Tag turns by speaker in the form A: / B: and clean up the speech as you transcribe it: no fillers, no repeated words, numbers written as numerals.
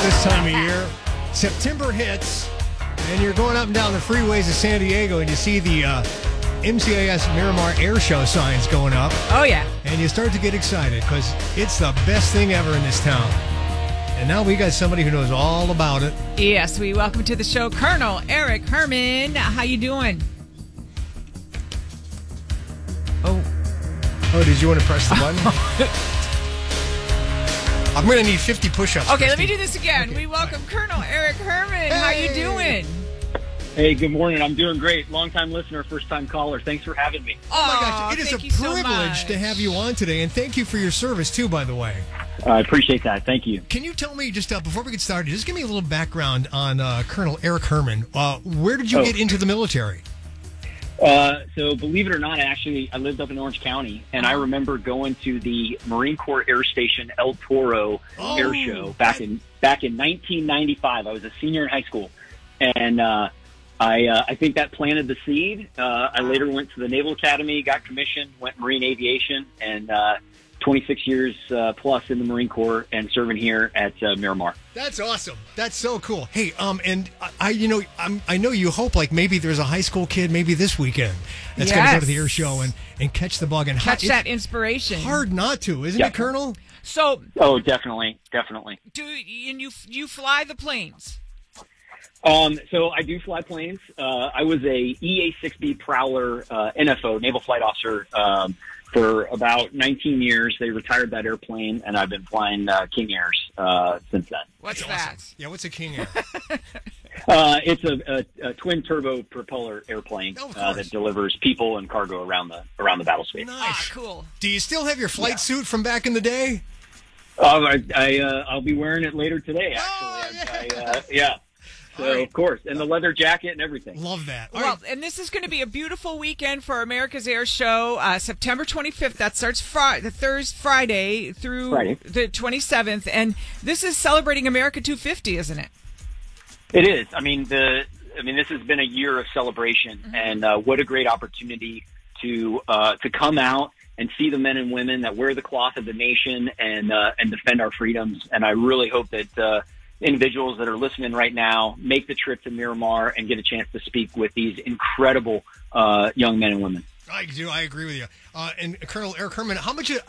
A: this time of year. September hits, and you're going up and down the freeways of San Diego, and you see the MCIS Miramar Air Show signs going up.
B: Oh, yeah.
A: And you start to get excited because it's the best thing ever in this town. And now we got somebody who knows all about it.
B: Yes, we welcome to the show Colonel Eric Herman. How you doing?
A: Oh, did you want to press the button? I'm going to need 50 push-ups.
B: Okay,
A: Christy.
B: let me do this again. We welcome Colonel Eric Herman. How you doing?
C: Hey, good morning. I'm doing great. Long-time listener, first-time caller. Thanks for having me.
A: Oh, my gosh. It is a privilege to have you on today, and thank you for your service, too, by the way.
C: I appreciate that. Thank you.
A: Can you tell me, just before we get started, just give me a little background on Colonel Eric Herman. Where did you get into the military?
C: So believe it or not, I lived up in Orange County, and I remember going to the Marine Corps Air Station El Toro Air Show back in 1995. I was a senior in high school, and I think that planted the seed. I later went to the Naval Academy, got commissioned, went Marine Aviation, and 26 years plus in the Marine Corps and serving here at Miramar.
A: That's awesome. That's so cool. Hey, and I know you hope like maybe there's a high school kid maybe this weekend that's going to go to the air show and catch the bug and
B: catch that inspiration.
A: Hard not to, isn't it, Colonel?
B: So,
C: definitely.
B: You fly the planes?
C: So I do fly planes. I was a EA-6B Prowler NFO, Naval Flight Officer, for about 19 years. They retired that airplane, and I've been flying King Airs since then.
B: What's that?
A: Awesome. Yeah, what's a King Air?
C: It's a twin turbo propeller airplane that delivers people and cargo around the battle space.
A: Nice.
B: Cool.
A: Do you still have your flight suit from back in the day?
C: I'll be wearing it later today. Actually, yeah. So, of course, and the leather jacket and everything.
A: Love that.
B: And this is going to be a beautiful weekend for America's Air Show, September 25th. That starts Friday through the 27th, and this is celebrating America 250, isn't it?
C: It is. I mean, this has been a year of celebration, and what a great opportunity to come out and see the men and women that wear the cloth of the nation and defend our freedoms. And I really hope that individuals that are listening right now make the trip to Miramar and get a chance to speak with these incredible young men and women.
A: I do. I agree with you. And Colonel Eric Herman, how much